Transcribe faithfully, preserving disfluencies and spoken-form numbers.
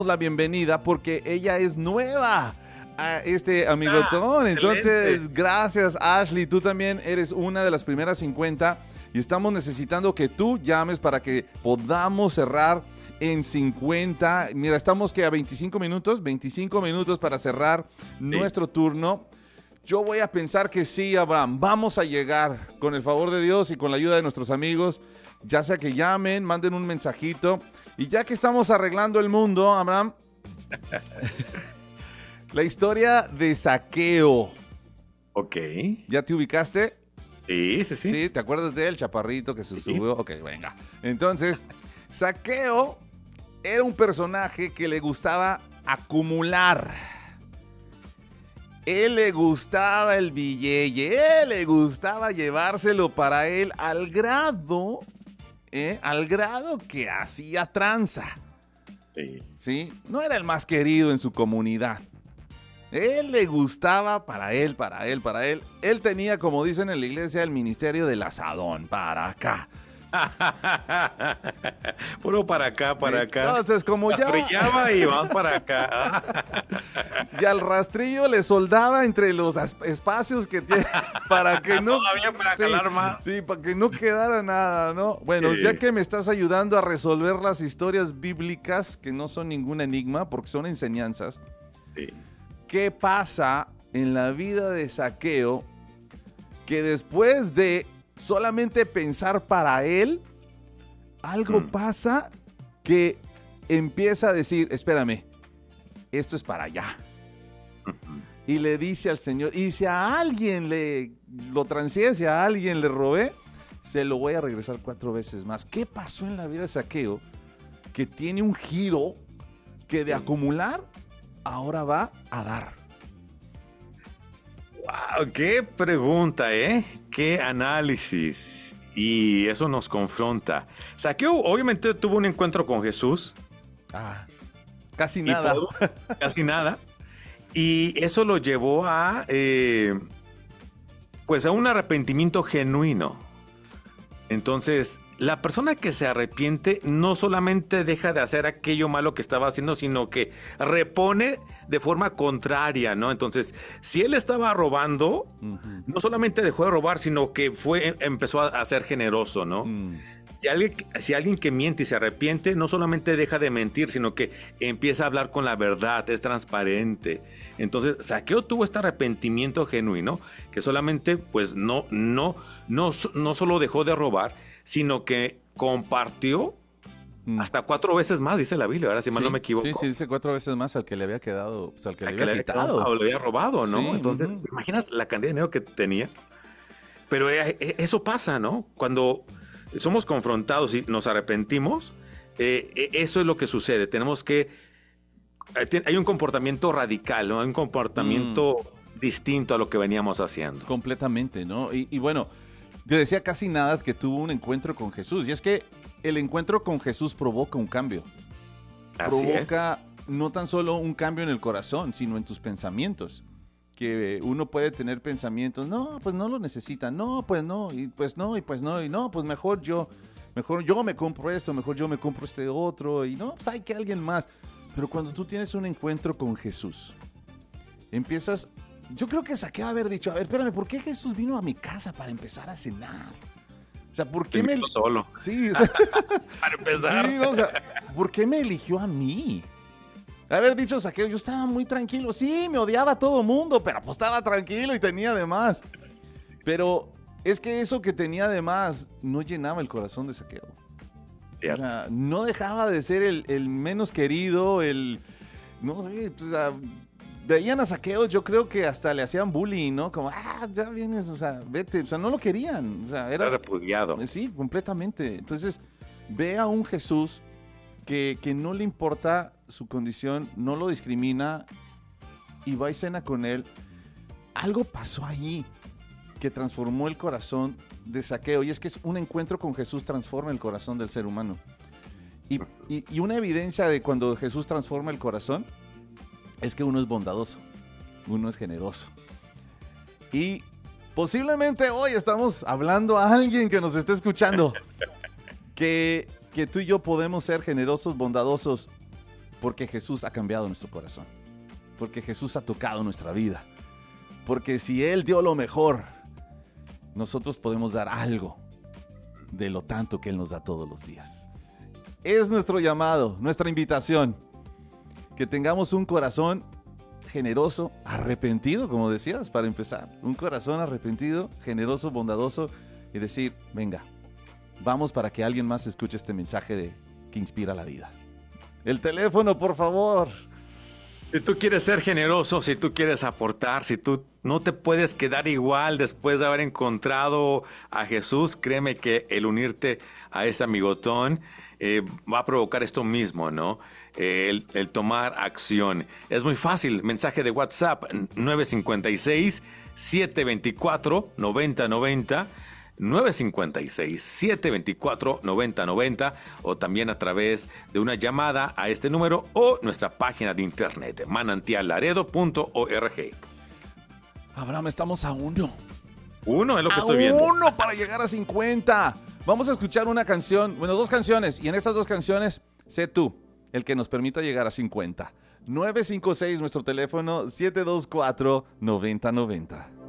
la bienvenida porque ella es nueva a este amigotón. Ah, entonces, gracias, Ashley. Tú también eres una de las primeras cincuenta y estamos necesitando que tú llames para que podamos cerrar en cincuenta. Mira, estamos que a veinticinco minutos, veinticinco minutos para cerrar sí. nuestro turno. Yo voy a pensar que sí, Abraham. Vamos a llegar con el favor de Dios y con la ayuda de nuestros amigos. Ya sea que llamen, manden un mensajito. Y ya que estamos arreglando el mundo, Abraham, la historia de Zaqueo. Ok. ¿Ya te ubicaste? Sí, sí, sí. ¿Sí? ¿Te acuerdas de él, chaparrito que se sí. subió? Ok, venga. Entonces, Zaqueo era un personaje que le gustaba acumular. Él le gustaba el billete, él le gustaba llevárselo para él al grado, eh, al grado que hacía tranza. Sí. ¿Sí? No era el más querido en su comunidad. Él le gustaba para él, para él, para él. Él tenía, como dicen en la iglesia, el ministerio del asadón, para acá. Puro para acá, para acá. Entonces, como ya... brillaba y vas para acá. Y al rastrillo le soldaba entre los espacios que tiene para que no... Todavía para sí, calar más. Sí, para que no quedara nada, ¿no? Bueno, sí. ya que me estás ayudando a resolver las historias bíblicas, que no son ningún enigma, porque son enseñanzas. Sí. ¿Qué pasa en la vida de Zaqueo que después de solamente pensar para él, algo hmm. pasa que empieza a decir, espérame, esto es para allá? Uh-huh. Y le dice al Señor, y si a alguien le lo transié, si a alguien le robé, se lo voy a regresar cuatro veces más. ¿Qué pasó en la vida de Zaqueo que tiene un giro que de acumular ahora va a dar? Wow, qué pregunta, ¿eh? Qué análisis. Y eso nos confronta. Zaqueo obviamente tuvo un encuentro con Jesús. Ah, casi nada. Todo, casi nada. Y eso lo llevó a, eh, pues a un arrepentimiento genuino. Entonces, la persona que se arrepiente no solamente deja de hacer aquello malo que estaba haciendo, sino que repone de forma contraria, ¿no? Entonces, si él estaba robando, uh-huh. no solamente dejó de robar, sino que fue, empezó a, a ser generoso, ¿no? Uh-huh. Si alguien, si alguien que miente y se arrepiente, no solamente deja de mentir, sino que empieza a hablar con la verdad, es transparente. Entonces, Zaqueo tuvo este arrepentimiento genuino, que solamente, pues, no, no, no, no solo dejó de robar, sino que compartió mm. hasta cuatro veces más, dice la Biblia, ahora si sí, mal no me equivoco. Sí, sí, dice cuatro veces más al que le había quedado, pues, al que al le había que quitado. Le había, o le había robado, ¿no? Sí, Entonces, uh-huh. imaginas la cantidad de dinero que tenía. Pero eso pasa, ¿no? Cuando somos confrontados y nos arrepentimos, eh, eso es lo que sucede. Tenemos que... Hay un comportamiento radical, ¿no? Hay un comportamiento mm. distinto a lo que veníamos haciendo. Completamente, ¿no? Y, y bueno, te decía casi nada que tuvo un encuentro con Jesús. Y es que el encuentro con Jesús provoca un cambio. Así provoca es. No tan solo un cambio en el corazón, sino en tus pensamientos. Que uno puede tener pensamientos, no, pues no lo necesita, no, pues no, y pues no, y pues no, y no, pues mejor yo, mejor yo me compro esto, mejor yo me compro este otro, y no, pues hay que alguien más. Pero cuando tú tienes un encuentro con Jesús, empiezas, yo creo que Zaqueo haber dicho, a ver, espérame, ¿por qué Jesús vino a mi casa para empezar a cenar? O sea, ¿por qué me... solo. Sí, o sea... para empezar. Sí, o sea, ¿por qué me eligió a mí? Haber dicho Zaqueo, yo estaba muy tranquilo. Sí, me odiaba a todo mundo, pero pues estaba tranquilo y tenía de más. Pero es que eso que tenía de más no llenaba el corazón de Zaqueo. Cierto. O sea, no dejaba de ser el, el menos querido, el... No sé, o sea, veían a Zaqueo, yo creo que hasta le hacían bullying, ¿no? Como, ah, ya vienes, o sea, vete. O sea, no lo querían. O sea, era... Era repudiado. Sí, completamente. Entonces, ve a un Jesús que, que no le importa su condición, no lo discrimina y va y cena con él. Algo pasó ahí que transformó el corazón de Zaqueo, y es que es un encuentro con Jesús transforma el corazón del ser humano. Y, y, y una evidencia de cuando Jesús transforma el corazón es que uno es bondadoso, uno es generoso. Y posiblemente hoy estamos hablando a alguien que nos esté escuchando, que, que tú y yo podemos ser generosos, bondadosos, Porque Jesús ha cambiado nuestro corazón. Porque Jesús ha tocado nuestra vida. Porque si Él dio lo mejor, nosotros podemos dar algo de lo tanto que Él nos da todos los días. Es nuestro llamado, nuestra invitación, que tengamos un corazón generoso, arrepentido, como decías, para empezar. Un corazón arrepentido, generoso, bondadoso, y decir, venga, vamos para que alguien más escuche este mensaje de, que inspira la vida. El teléfono, por favor. Si tú quieres ser generoso, si tú quieres aportar, si tú no te puedes quedar igual después de haber encontrado a Jesús, créeme que el unirte a ese amigotón eh, va a provocar esto mismo, ¿no? Eh, el, el tomar acción. Es muy fácil. Mensaje de WhatsApp nueve cinco seis, siete dos cuatro, nueve cero nueve cero. nueve cinco seis, siete dos cuatro, nueve cero nueve cero o también a través de una llamada a este número o nuestra página de internet manantial laredo punto org. Abraham, estamos a uno. Uno es lo que a estoy viendo. Uno para llegar a cincuenta. Vamos a escuchar una canción, bueno, dos canciones, y en estas dos canciones, sé tú el que nos permita llegar a cincuenta. nueve cinco seis, nuestro teléfono, siete dos cuatro, nueve cero nueve cero.